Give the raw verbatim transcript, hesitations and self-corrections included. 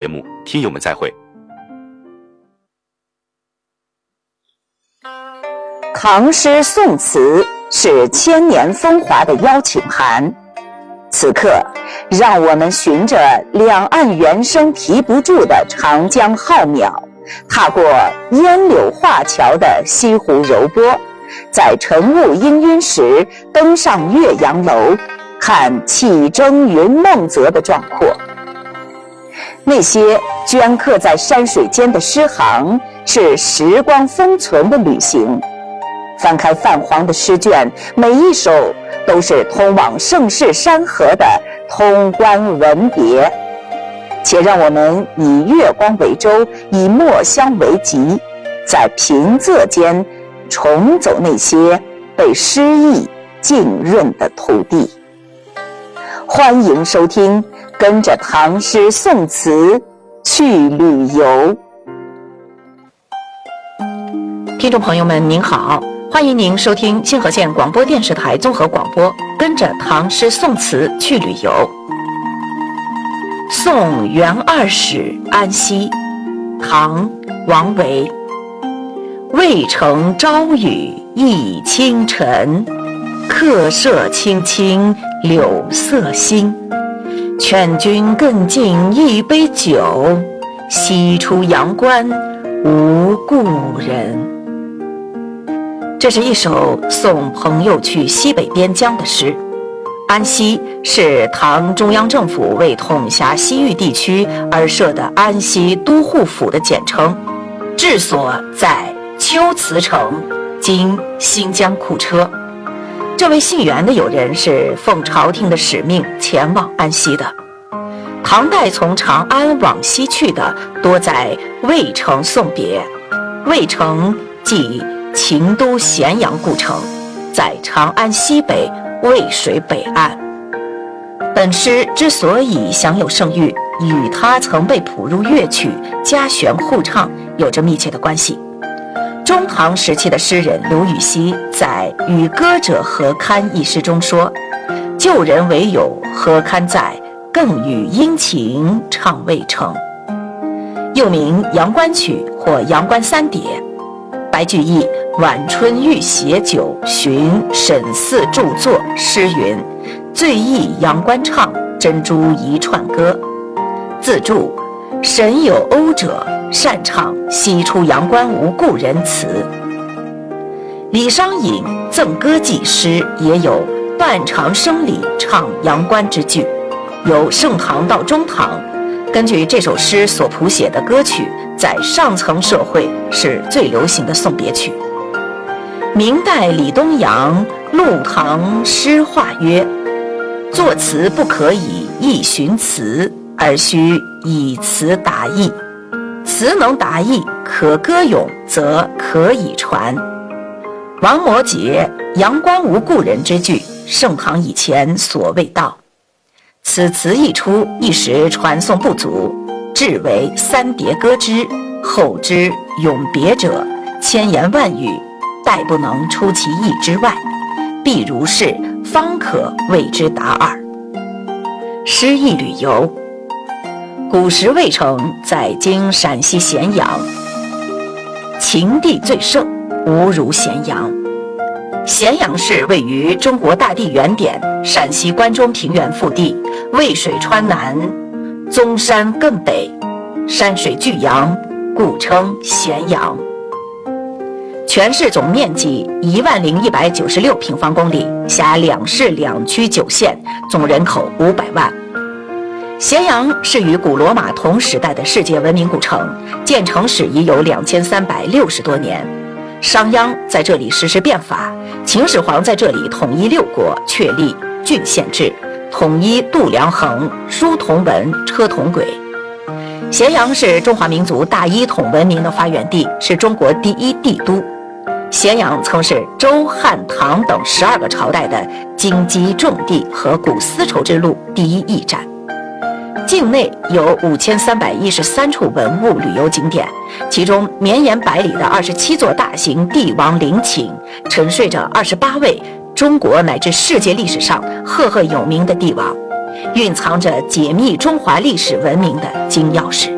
目，听友们再会。 唐诗宋词是千年风华的邀请函，此刻让我们循着两岸猿声啼不住的长江浩渺，踏过烟柳画桥的西湖柔波，在晨雾氤氲时登上岳阳楼，看气蒸云梦泽的壮阔。那些镌刻在山水间的诗行，是时光封存的旅行。翻开泛黄的诗卷，每一首都是通往盛世山河的通关文别。且让我们以月光为舟，以墨香为笈，在平仄间重走那些被诗意浸润的土地。欢迎收听，跟着唐诗宋词去旅游。 听众朋友们您好，欢迎您收听清河县广播电视台综合广播，跟着唐诗宋词去旅游。送元二使安西，唐·王维。渭城朝雨浥轻尘，客舍青青柳色新。劝君更尽一杯酒，西出阳关无故人。这是一首送朋友去西北边疆的诗。安西是唐中央政府为统辖西域地区而设的安西都护府的简称，治所在龟兹城，今新疆库车。这位姓袁的友人是奉朝廷的使命前往安西的。唐代从长安往西去的多在渭城送别，渭城即秦都咸阳故城，在长安西北渭水北岸。本诗之所以享有盛誉，与他曾被谱入乐曲、家选互唱有着密切的关系。中唐时期的诗人刘禹锡在《与歌者何堪》一诗中说：“旧人唯有何堪在，更与殷勤唱渭城。”又名《阳关曲》或《阳关三叠》。白居易《晚春遇携酒寻沈四著作》诗云：“醉忆阳关唱，珍珠一串歌。”自注：沈有讴者，擅唱西出阳关无故人词。李商隐《赠歌记》诗也有断肠声里唱阳关之句。由盛唐到中唐，根据这首诗所谱写的歌曲，在上层社会是最流行的送别曲。明代李东阳《陆唐诗话》曰：“作词不可以意寻词，而须以词达意。词能达意，可歌咏，则可以传。”王摩诘“阳关无故人”之句，盛唐以前所未到。此词一出，一时传颂不足，至为三叠歌之，后之咏别者，千言万语，殆不能出其意之外，必如是，方可谓之达耳。诗意旅游。古时渭城在今陕西咸阳，秦地最盛，无如咸阳。咸阳市位于中国大地原点陕西关中平原腹地，渭水川南，宗山艮北，山水巨阳，故称咸阳。全市总面积一万零一百九十六平方公里，辖两市两区九县，总人口五百万。咸阳是与古罗马同时代的世界文明古城，建城史已有两千三百六十多年。商鞅在这里实施变法，秦始皇在这里统一六国，确立郡县制，统一度量衡，书同文，车同轨。咸阳是中华民族大一统文明的发源地，是中国第一帝都。咸阳曾是周、汉、唐等十二个朝代的经畿重地和古丝绸之路第一驿站。境内有五千三百一十三处文物旅游景点，其中绵延百里的二十七座大型帝王陵寝，沉睡着二十八位中国乃至世界历史上赫赫有名的帝王，蕴藏着解密中华历史文明的金钥匙。